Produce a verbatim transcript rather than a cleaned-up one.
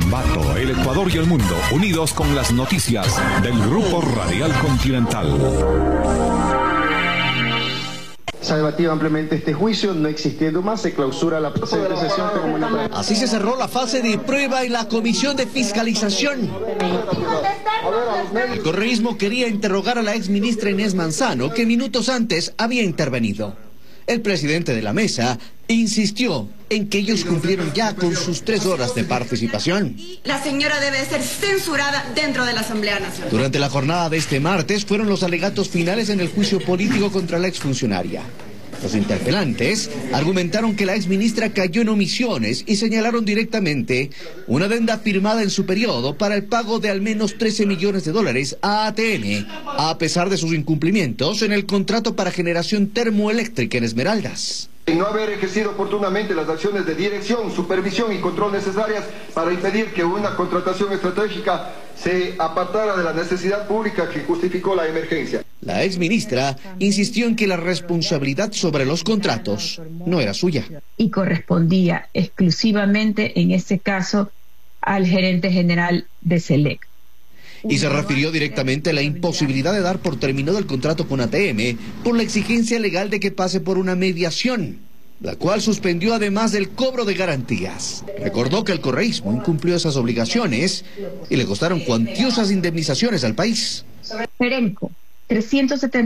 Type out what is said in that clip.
Ambato, el Ecuador y el mundo, unidos con las noticias del Grupo Radial Continental. Se ha debatido ampliamente este juicio, no existiendo más, se clausura la presente sesión. Así se cerró la fase de prueba en la Comisión de Fiscalización. El correísmo quería interrogar a la exministra Inés Manzano, que minutos antes había intervenido. El presidente de la mesa insistió en que ellos cumplieron ya con sus tres horas de participación. La señora debe ser censurada dentro de la Asamblea Nacional. Durante la jornada de este martes fueron los alegatos finales en el juicio político contra la exfuncionaria. Los interpelantes argumentaron que la exministra cayó en omisiones y señalaron directamente una adenda firmada en su periodo para el pago de al menos trece millones de dólares a A T M, a pesar de sus incumplimientos en el contrato para generación termoeléctrica en Esmeraldas. En no haber ejercido oportunamente las acciones de dirección, supervisión y control necesarias para impedir que una contratación estratégica se apartara de la necesidad pública que justificó la emergencia. La exministra insistió en que la responsabilidad sobre los contratos no era suya. Y correspondía exclusivamente, en este caso, al gerente general de SELEC. Y se refirió directamente a la imposibilidad de dar por terminado el contrato con A T M por la exigencia legal de que pase por una mediación, la cual suspendió además del cobro de garantías. Recordó que el correísmo incumplió esas obligaciones y le costaron cuantiosas indemnizaciones al país. Perenco, trescientos setenta